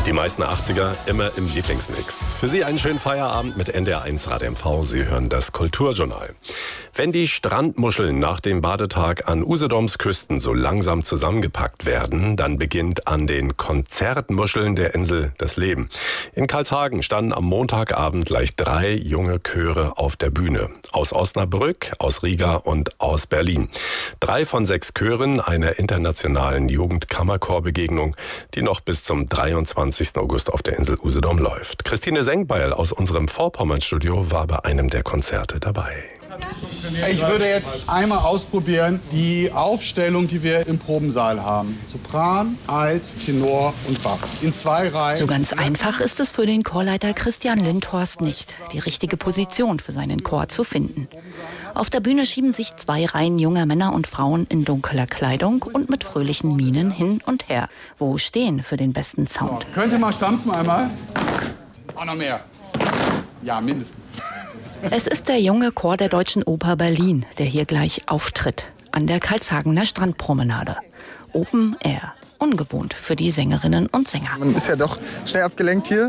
Die meisten 80er immer im Lieblingsmix. Für Sie einen schönen Feierabend mit NDR1 Radio MV. Sie hören das Kulturjournal. Wenn die Strandmuscheln nach dem Badetag an Usedoms Küsten so langsam zusammengepackt werden, dann beginnt an den Konzertmuscheln der Insel das Leben. In Karlshagen standen am Montagabend gleich 3 junge Chöre auf der Bühne. Aus Osnabrück, aus Riga und aus Berlin. 3 von 6 Chören einer internationalen Jugendkammerchorbegegnung, die noch bis zum 23. August auf der Insel Usedom läuft. Christine Sengbeil aus unserem Vorpommern-Studio war bei einem der Konzerte dabei. Ich würde jetzt einmal ausprobieren die Aufstellung, die wir im Probensaal haben. Sopran, Alt, Tenor und Bass. In 2 Reihen. So ganz einfach ist es für den Chorleiter Christian Lindhorst nicht, die richtige Position für seinen Chor zu finden. Auf der Bühne schieben sich 2 Reihen junger Männer und Frauen in dunkler Kleidung und mit fröhlichen Mienen hin und her. Wo stehen für den besten Sound? So, könnt ihr mal stampfen einmal? Auch noch mehr. Ja, mindestens. Es ist der junge Chor der Deutschen Oper Berlin, der hier gleich auftritt, an der Karlshagener Strandpromenade. Open Air, ungewohnt für die Sängerinnen und Sänger. Man ist ja doch schnell abgelenkt hier.